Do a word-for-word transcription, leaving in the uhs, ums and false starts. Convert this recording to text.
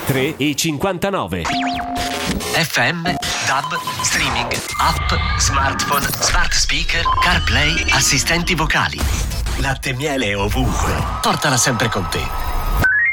tre e cinquantanove. F M, D A B, streaming, app, smartphone, smart speaker, CarPlay, assistenti vocali. Latte e miele ovunque. Portala sempre con te.